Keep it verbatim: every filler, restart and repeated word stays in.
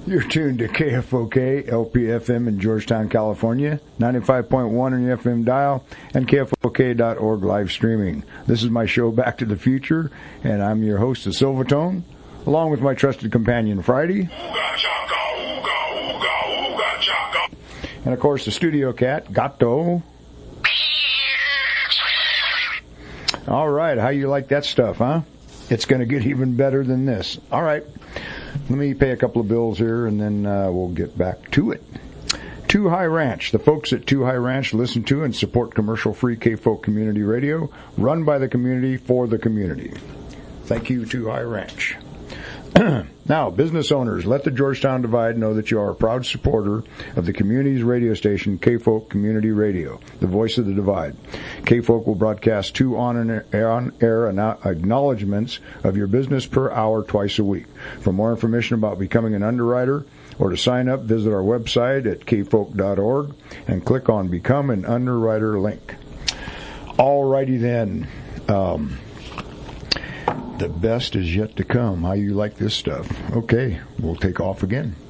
You're tuned to K F O K, L P F M in Georgetown, California, ninety-five point one on your F M dial, and K F O K dot org live streaming. This is my show, Back to the Future, and I'm your host, the Silvertone, along with my trusted companion, Friday. And, of course, the studio cat, Gato. All right, how you like that stuff, huh? It's going to get even better than this. All right. Let me pay a couple of bills here, and then uh, we'll get back to it. Two High Ranch. The folks at Two High Ranch listen to and support commercial-free K-Folk Community Radio, run by the community for the community. Thank you, Two High Ranch. Now, business owners, let the Georgetown Divide know that you are a proud supporter of the community's radio station, K-Folk Community Radio, the voice of the Divide. K-Folk will broadcast two on-air acknowledgments of your business per hour twice a week. For more information about becoming an underwriter or to sign up, visit our website at k folk dot org and click on Become an Underwriter link. All righty then. Um... The best is yet to come. How you like this stuff? Okay, we'll take off again.